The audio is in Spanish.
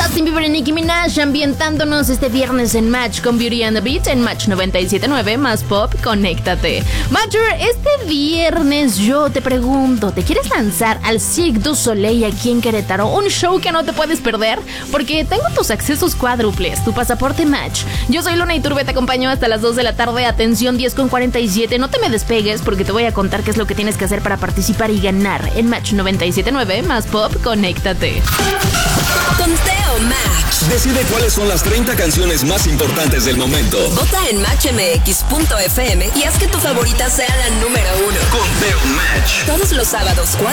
Justin Bieber y Nicki Minaj ambientándonos este viernes en Match con Beauty and the Beat en Match 97.9 más Pop, conéctate. Matcher, este viernes yo te pregunto, ¿te quieres lanzar al Cirque du Soleil aquí en Querétaro? Un show que no te puedes perder porque tengo tus accesos cuádruples, tu pasaporte Match. Yo soy Luna Iturbe, te acompaño hasta las 2 de la tarde, atención 10:47. No te me despegues porque te voy a contar qué es lo que tienes que hacer para participar y ganar en Match 97.9 más Pop, conéctate. Conteo Match. Decide cuáles son las 30 canciones más importantes del momento. Vota en matchmx.fm y haz que tu favorita sea la número 1. Conteo Match. Todos los sábados,